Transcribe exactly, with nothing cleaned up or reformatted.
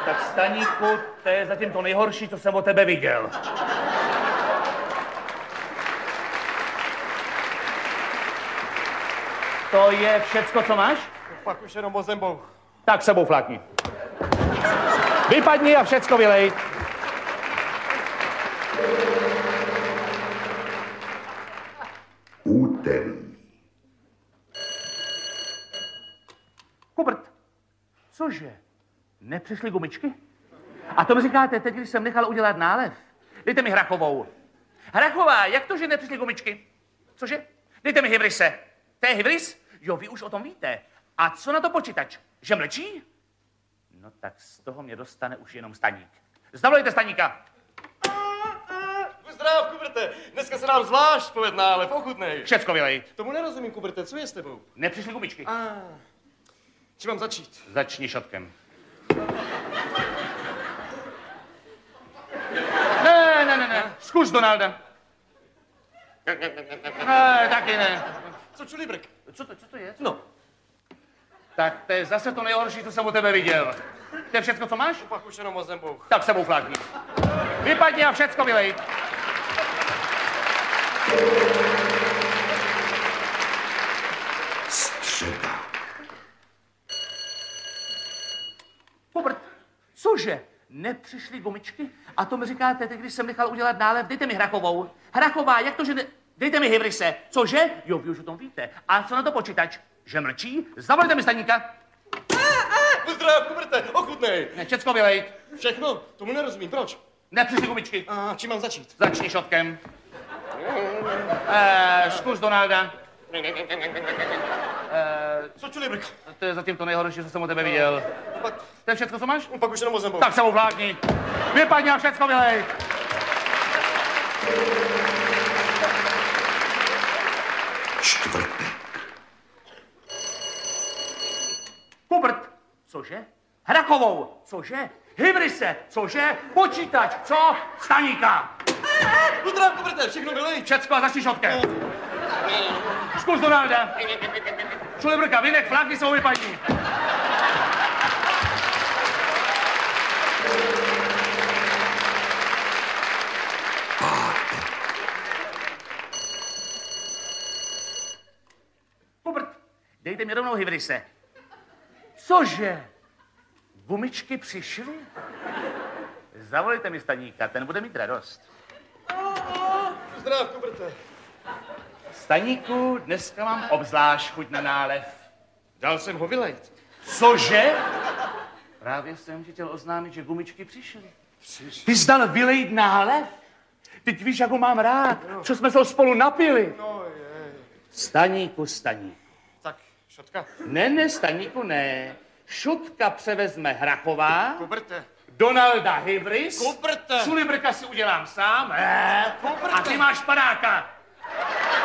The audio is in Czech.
Tak Staníku, to je zatím to nejhorší, co jsem o tebe viděl. To je všecko, co máš? Pak už jenom o zembou. Tak sebou flákni. Vypadni a všecko vylej. Úterý. Hubert, cože? Nepřišly gumičky? A to mi říkáte teď, když jsem nechal udělat nálev. Dejte mi Hrachovou. Hrachová, jak to, že nepřišly gumičky? Cože? Dejte mi Hybrise. To je Hybris? Jo, vy už o tom víte. A co na to počítač? Že mlčí? No tak z toho mě dostane už jenom Staník. Zavolejte Staníka. Zdrav, Kuberte. Dneska se nám zvlášť poved nálev, ochutnej. Všecko vylej. Tomu nerozumím, Kuberte, co je s tebou? Nepřišly gumičky. A, či mám začít? Začni šotkem. Ne, ne, ne, ne. Zkus Donalda. Ne, taky ne. Co čulibrk? Co to, co to je? No. Tak to je zase to nejhorší, co jsem o tebe viděl. To je všecko, co máš? Pak už jenom o zembou. Tak sebou flákni. Vypadni a všecko vylej. Středa. Hubert, cože? Nepřišly gumičky? A to mi říkáte teď, když jsem nechal udělat nálev, dejte mi Hrachovou. Hrachová, jak to, že ne... Dejte mi Hybrise. Cože? Jo, vy už o tom víte. A co na to počítač? Že mlčí? Zavolejte mi Staníka. Zdrav, Kuberte, ochutnej. Ne, všecko vylej. Všechno? Tomu nerozumím, proč? Nepřišly gumičky. A čím mám začít? Začni šotkem. Eh, zkus Donalda. Eh, Co čulibrk? to je zatím to nejhorší, co jsem o tebe viděl. Pak, To je všechno, co máš? pak už jenom o zembou. Tak sebou vlákni. Vypadni a všecko vylej. Čtvrtek. Hubert, cože? Hrachovou, cože? Hybrise, cože? Počítač, co? Staníka. Zdrav, Kuberte, všechno vylej. Všecko a začni šotkem. Zkus Donalda. Čulibrka, vynek, flákni se ho vypadni. Hubert, dejte mi rovnou Hybrise. Cože? Gumičky přišly? Zavolejte mi Staníka, ten bude mít radost. Zdrav, Kuberte. Staníku, dneska mám obzvlášť chuť na nálev. Dal jsem ho vylejt. Cože? Právě jsem ti chtěl oznámit, že gumičky přišly. Ty jsi dal vylejt nálev? Teď víš, jak ho mám rád, co jsme se ho spolu napili. No je. Staníku, Staníku. Tak, šotka. Ne, ne, Staníku, ne. Šutka převezme Hrachová, Kuberte. Donalda Hybris, Kuberte. Čulibrka si udělám sám, eh, a ty máš padáka.